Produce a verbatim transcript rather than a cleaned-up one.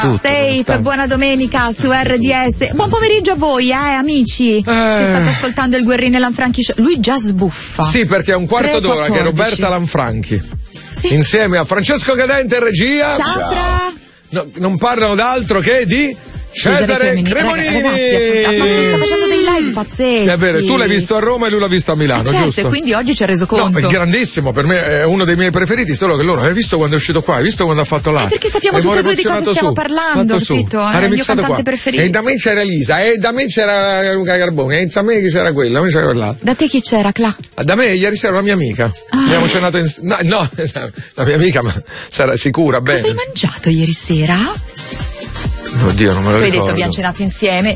Tutto, Safe, buona domenica su R D S. Buon pomeriggio a voi, eh, amici. Eh. Che state ascoltando il Guerrini e Lanfranchi Show. Lui già sbuffa. Sì, perché è un quarto d'ora che è Roberta Lanfranchi. Sì. Insieme a Francesco Cadente in regia. Ciao, Ciao. Fra. No, non parlano d'altro che di Cesare, Cesare Cremonini. Cremonini. Ragazzi, ha fatto, sta facendo dei live pazzeschi. È vero, tu l'hai visto a Roma e lui l'ha visto a Milano, eh certo, giusto? E quindi oggi ci ha reso conto. No, è grandissimo, per me è uno dei miei preferiti, solo che loro, hai visto quando è uscito qua, hai visto quando ha fatto là? Eh, perché sappiamo tutte e due di cosa stiamo su, parlando, capito? È il mio cantante qua. preferito. E da me c'era Elisa, e da me c'era Luca Carbone, e da me chi c'era quella, da me c'era quella. Da te chi c'era, Cla? Da me ieri sera una mia amica. Ah. Abbiamo cenato in... No, no, la mia amica ma sarà sicura, bene. Cosa hai mangiato ieri sera? Oddio, non me lo Poi hai ricordo. detto abbiamo cenato insieme.